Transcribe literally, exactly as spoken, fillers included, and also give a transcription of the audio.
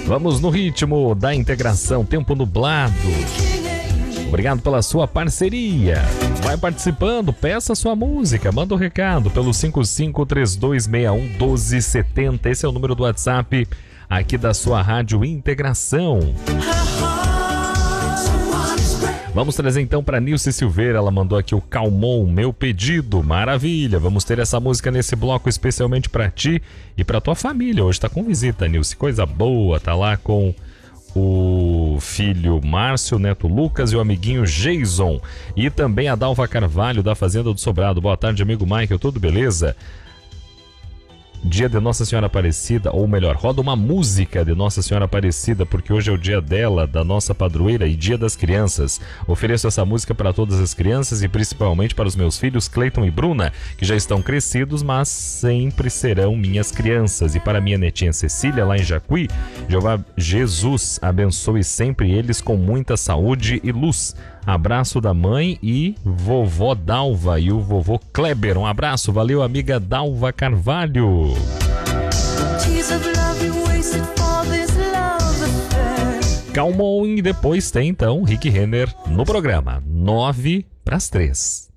Vamos no ritmo da integração, tempo nublado. Obrigado pela sua parceria. Vai participando, peça sua música, manda um recado pelo cinco cinco três dois seis um um dois sete zero. Esse é o número do WhatsApp aqui da sua Rádio Integração. Vamos trazer então para Nilce Silveira, ela mandou aqui o Calmon, meu pedido, maravilha. Vamos ter essa música nesse bloco especialmente para ti e para tua família. Hoje tá com visita, Nilce, coisa boa, tá lá com o filho Márcio, neto Lucas e o amiguinho Jason. E também a Dalva Carvalho da Fazenda do Sobrado. Boa tarde, amigo Michael, tudo beleza? Dia de Nossa Senhora Aparecida, ou melhor, roda uma música de Nossa Senhora Aparecida, porque hoje é o dia dela, da nossa padroeira e dia das crianças. Ofereço essa música para todas as crianças e principalmente para os meus filhos Cleiton e Bruna, que já estão crescidos, mas sempre serão minhas crianças. E para minha netinha Cecília, lá em Jacuí, Jeová Jesus abençoe sempre eles com muita saúde e luz. Abraço da mãe e vovó Dalva e o vovô Kleber. Um abraço, valeu, amiga Dalva Carvalho. Calmon, e depois tem então Rick Renner no programa. Nove para as três.